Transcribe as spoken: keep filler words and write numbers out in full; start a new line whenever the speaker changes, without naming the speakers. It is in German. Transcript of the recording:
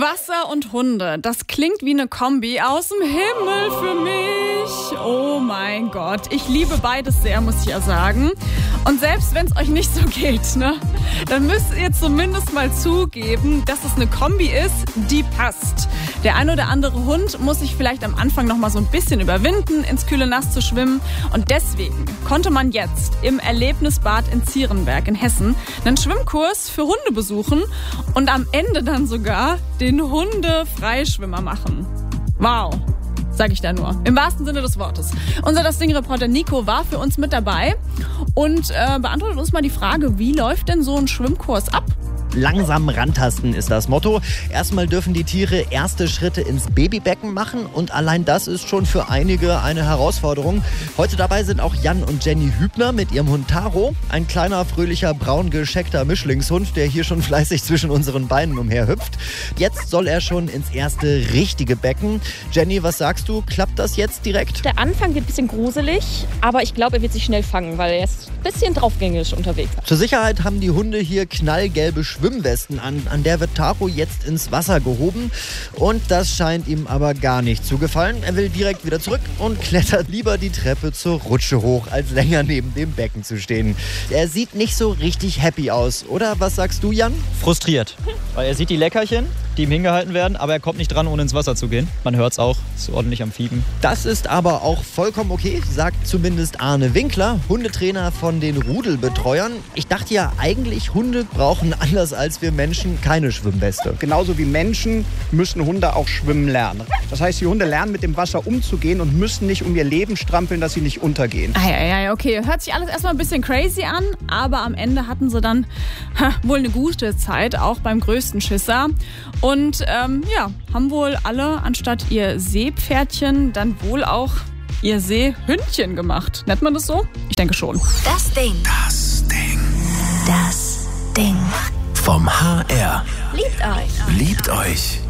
Wasser und Hunde, das klingt wie eine Kombi aus dem Himmel für mich. Oh mein Gott, ich liebe beides sehr, muss ich ja sagen. Und selbst wenn es euch nicht so geht, ne, dann müsst ihr zumindest mal zugeben, dass es eine Kombi ist, die passt. Der ein oder andere Hund muss sich vielleicht am Anfang noch mal so ein bisschen überwinden, ins kühle Nass zu schwimmen. Und deswegen konnte man jetzt im Erlebnisbad in Zierenberg in Hessen einen Schwimmkurs für Hunde besuchen und am Ende dann sogar den Hunde-Freischwimmer machen. Wow, sag ich da nur. Im wahrsten Sinne des Wortes. Unser Das Ding-Reporter Nico war für uns mit dabei und äh, beantwortet uns mal die Frage, wie läuft denn so ein Schwimmkurs ab?
Langsam rantasten ist das Motto. Erstmal dürfen die Tiere erste Schritte ins Babybecken machen und allein das ist schon für einige eine Herausforderung. Heute dabei sind auch Jan und Jenny Hübner mit ihrem Hund Taro. Ein kleiner, fröhlicher, braun gescheckter Mischlingshund, der hier schon fleißig zwischen unseren Beinen umherhüpft. Jetzt soll er schon ins erste richtige Becken. Jenny, was sagst du? Klappt das jetzt direkt?
Der Anfang wird ein bisschen gruselig, aber ich glaube, er wird sich schnell fangen, weil er ist ein bisschen draufgängig unterwegs.
Zur Sicherheit haben die Hunde hier knallgelbe Schwimmwesten an. An der wird Taro jetzt ins Wasser gehoben. Und das scheint ihm aber gar nicht zu gefallen. Er will direkt wieder zurück und klettert lieber die Treppe zur Rutsche hoch, als länger neben dem Becken zu stehen. Er sieht nicht so richtig happy aus, oder? Was sagst du, Jan?
Frustriert, weil er sieht die Leckerchen, die ihm hingehalten werden, aber er kommt nicht dran, ohne ins Wasser zu gehen. Man hört es auch, ist ordentlich am Fiepen.
Das ist aber auch vollkommen okay, sagt zumindest Arne Winkler, Hundetrainer von den Rudelbetreuern. Ich dachte ja eigentlich, Hunde brauchen anders als wir Menschen keine Schwimmweste.
Genauso wie Menschen müssen Hunde auch schwimmen lernen. Das heißt, die Hunde lernen mit dem Wasser umzugehen und müssen nicht um ihr Leben strampeln, dass sie nicht untergehen.
Ah, ja, ja, okay. Hört sich alles erstmal ein bisschen crazy an, aber am Ende hatten sie dann ha, wohl eine gute Zeit, auch beim größten Schisser. Und ähm, ja, haben wohl alle anstatt ihr Seepferdchen dann wohl auch ihr Seehündchen gemacht. Nennt man das so? Ich denke schon.
Das Ding.
Das Ding.
Das Ding.
Vom H R.
Liebt euch.
Liebt euch.